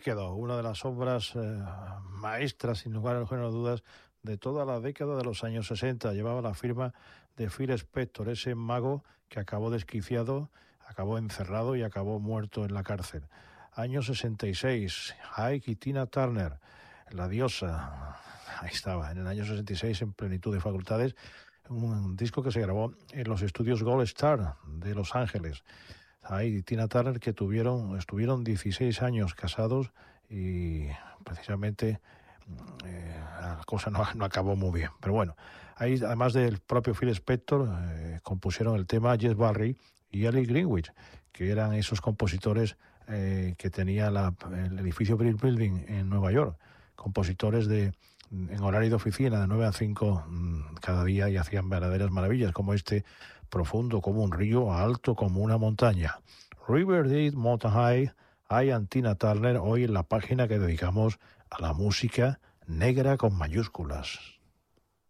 Naked, una de las obras maestras, sin lugar a dudas, de toda la década de los años 60. Llevaba la firma de Phil Spector, ese mago que acabó desquiciado, acabó encerrado y acabó muerto en la cárcel. Año 66, Ike y Tina Turner, la diosa, ahí estaba, en el año 66, en plenitud de facultades, un disco que se grabó en los estudios Gold Star de Los Ángeles. Ike y Tina Turner, que estuvieron 16 años casados y precisamente la cosa no acabó muy bien. Pero bueno, ahí, además del propio Phil Spector, compusieron el tema Jess Barry y Ellie Greenwich, que eran esos compositores que tenía el edificio Brill Building en Nueva York, compositores en horario de oficina de 9 a 5 cada día, y hacían verdaderas maravillas, como este, profundo como un río, alto como una montaña. Riverdale, Mountain High, Ike and Tina Turner, hoy en la página que dedicamos a la música negra con mayúsculas.